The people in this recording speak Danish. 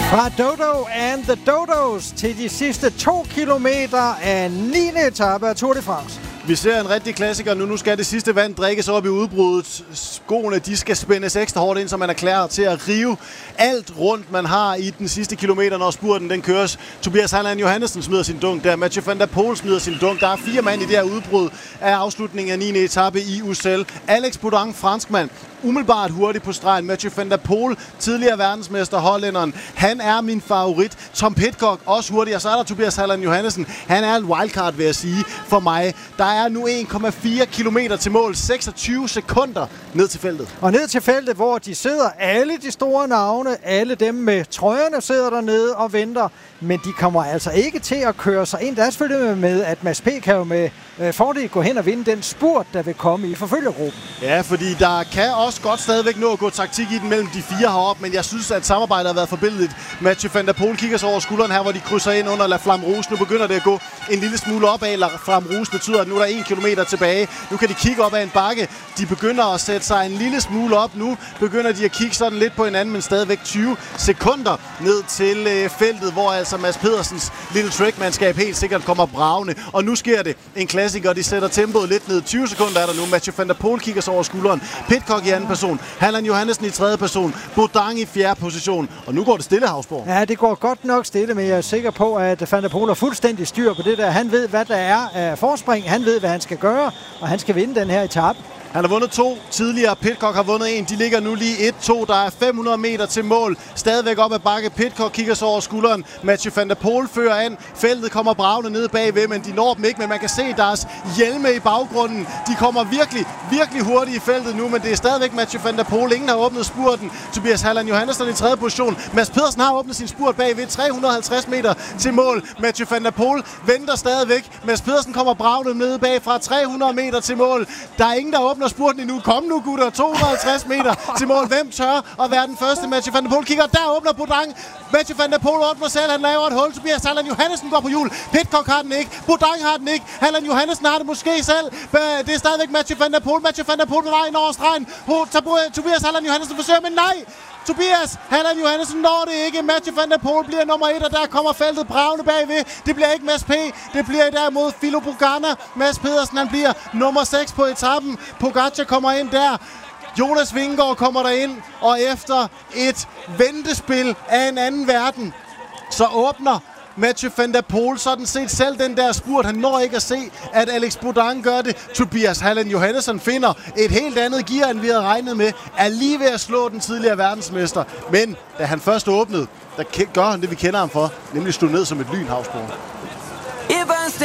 Fra Dodo and the Dodos til de sidste 2 kilometer af 9. etape af Tour de France. Vi ser en rigtig klassiker nu. Nu skal det sidste vand drikkes op i udbruddet. Skoene, de skal spændes ekstra hårdt ind, så man er klar til at rive alt rundt, man har i den sidste kilometer, når spurten den køres. Tobias Halland Johannessen smider sin dunk der. Mathieu van der Poel smider sin dunk. Der er 4 mand i det her udbrud af afslutningen af 9. etape i UCL. Alex Bodin, franskmand, umiddelbart hurtigt på stregen. Mathieu van der Poel, tidligere verdensmester, hollænderen. Han er min favorit. Tom Pidcock, også hurtigt. Og så er der Tobias Halland Johannessen. Han er en wildcard, vil jeg sige, for mig. Der er nu 1,4 kilometer til mål. 26 sekunder ned til feltet. Og ned til feltet, hvor de sidder, alle de store navne, alle dem med trøjerne sidder dernede og venter. Men de kommer altså ikke til at køre sig ind. Der er selvfølgelig med, at Mads P. kan jo med fordel gå hen og vinde den spurt, der vil komme i forfølgergruppen. Ja, fordi der kan også godt stadigvæk nå at gå taktik i den mellem de 4 heroppe, men jeg synes, at samarbejdet har været forbilledigt. Mathieu van der Poel kigger sig over skulderen her, hvor de krydser ind under La Flamme Rouge. Nu begynder det at gå en lille smule opad. La Flamme Rouge betyder, at nu er der 1 kilometer tilbage. Nu kan de kigge op ad en bakke. De begynder at sætte sig en lille smule op. Nu begynder de at kigge sådan lidt på hinanden, men stadigvæk 20 sekunder ned til feltet, hvor altså Mads Pedersens lille trackmandskab helt sikkert kommer bragende. Og nu sker det. En klassiker, de sætter tempoet lidt ned. 20 sekunder er der nu. Mathieu van der Poel kigger sig over skulderen. Pidcock i anden person. Halland Johannessen i tredje person. Bodin i fjerde position. Og nu går det stille, Havsborg. Ja, det går godt nok stille, men jeg er sikker på, at van der Poel har fuldstændig styr på det der. Han ved, hvad der er af forspring. Han ved, hvad han skal gøre, og han skal vinde den her etape. Han har vundet 2 tidligere. Pidcock har vundet 1. De ligger nu lige 1-2. Der er 500 meter til mål. Stadigvæk op ad bakke. Pidcock kigger sig over skulderen. Mathieu van der Poel fører an. Feltet kommer bragende nede bagved, men de når dem ikke. Men man kan se deres hjelme i baggrunden. De kommer virkelig hurtigt i feltet nu, men det er stadigvæk Mathieu van der Poel. Ingen har åbnet spurten. Tobias Halland Johannessen i tredje position. Mads Pedersen har åbnet sin spurt bagved. 350 meter til mål. Mathieu van der Poel venter stadigvæk. Mads Pedersen kommer bragende nede bag fra 300 meter til mål. Der er ingen, der åbner spurten endnu. Kom nu, gutter. 250 meter til mål. Hvem tør at være den første? Mathieu van der Poel kigger. Der åbner Bodin. Mathieu van der Poel åbner selv. Han laver et hul. Tobias Halland Johannessen går på hjul. Pidcock har den ikke. Bodin har den ikke. Halland Johannessen har det måske selv. Det er stadigvæk Mathieu van der Poel. Mathieu van der Poel på vej ind over stregen. Tobias Halland Johannessen forsøger, men nej! Tobias Halland Johannessen når det ikke. Mathieu van der Poel bliver nummer 1, og der kommer feltet bragende bagved. Det bliver ikke Mads P. Det bliver derimod Filip Bogana. Mads Pedersen, han bliver nummer 6 på etappen. Pogacar kommer ind der. Jonas Vingegaard kommer derind, og efter et ventespil af en anden verden, så åbner Mathieu van der Poel sådan set selv den der spurt. Han når ikke at se, at Alex Bodin gør det. Tobias Halland Johannessen finder et helt andet gear, end vi havde regnet med. Er lige ved at slå den tidligere verdensmester. Men da han først åbnede, der gør han det, vi kender ham for. Nemlig stå ned som et lyn, Havsborg.